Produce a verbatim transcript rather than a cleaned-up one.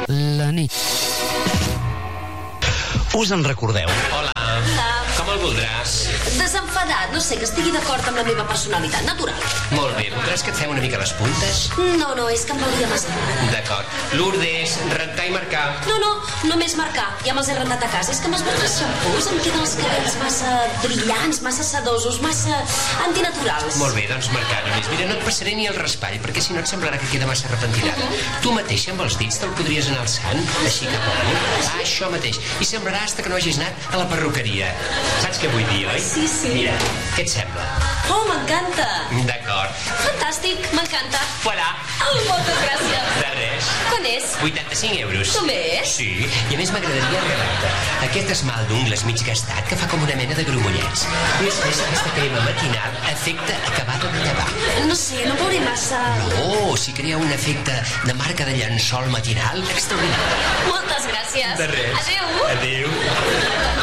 la nit. Us en recordeu? Hola. Hola. Com el voldràs? Desenfadat, no sé, que estigui d'acord amb la meva personalitat natural. Molt bé, voldràs que et fem una mica les puntes? No, no, és que em veuria massa. D'acord. Lourdes, rentar i marcar. No, no, només marcar. Ja me'ls he rentat a casa. És que amb els vostres xampús em queden els cabells massa brillants, massa sedosos, massa antinaturals. Molt bé, doncs marcar només. Mira, no et passaré ni el raspall, perquè si no et semblarà que queda massa repentinada. Tu mateixa amb els dits te'l podries anar alçant, així cap amunt. Ah, això mateix. I semblarà hasta que no hagis anat a la perruqueria. Saps què vull dir, oi? Sí, sí. Mira, què et sembla? Oh, m'encanta. D'acord. Fantàstic, m'encanta. Voilà. Oh, moltes gràcies. De res. Quan és? vuitanta-cinc euros. Només? Sí, i a més m'agradaria regalar-te aquest esmalt d'ungles mig gastat que fa com una mena de grumollets. I després aquesta crema matinal, efecte acabada de llevar. No sé, no veuré massa... Oh, si crea un efecte de marca de llençol matinal extraordinari. Moltes gràcies. De res. Adéu. Adéu.